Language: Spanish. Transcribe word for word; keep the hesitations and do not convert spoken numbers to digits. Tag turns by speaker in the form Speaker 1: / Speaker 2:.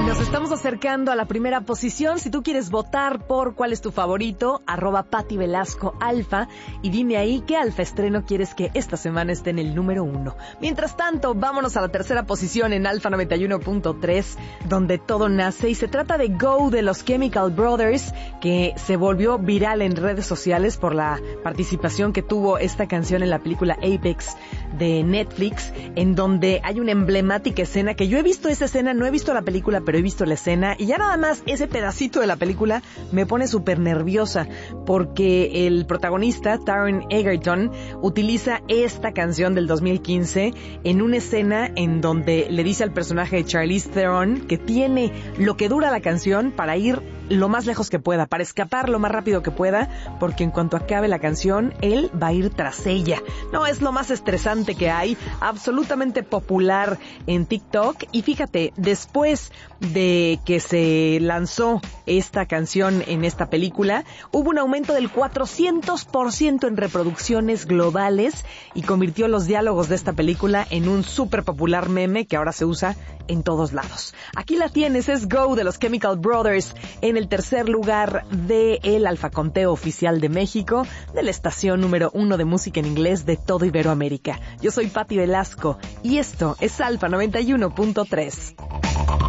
Speaker 1: Nos estamos acercando a la primera posición. Si tú quieres votar por cuál es tu favorito, arroba Pati Velasco Alfa, y dime ahí qué alfa estreno quieres que esta semana esté en el número uno. Mientras tanto, vámonos a la tercera posición en Alfa noventa y uno punto tres, donde todo nace, y se trata de Go de los Chemical Brothers, que se volvió viral en redes sociales por la participación que tuvo esta canción en la película Apex de Netflix, en donde hay una emblemática escena que yo he visto esa escena, no he visto la película, pero he visto la escena, y ya nada más ese pedacito de la película me pone súper nerviosa, porque el protagonista, Taron Egerton, utiliza esta canción del dos mil quince en una escena en donde le dice al personaje de Charlize Theron que tiene lo que dura la canción para ir lo más lejos que pueda, para escapar lo más rápido que pueda, porque en cuanto acabe la canción, él va a ir tras ella. No, es lo más estresante que hay, absolutamente popular en TikTok. Y fíjate, después de que se lanzó esta canción en esta película, hubo un aumento del cuatrocientos por ciento en reproducciones globales y convirtió los diálogos de esta película en un súper popular meme que ahora se usa en todos lados. Aquí la tienes, es Go de los Chemical Brothers, en el tercer lugar de el Alfaconteo oficial de México, de la estación número uno de música en inglés de todo Iberoamérica. Yo soy Pati Velasco y esto es Alfa noventa y uno punto tres.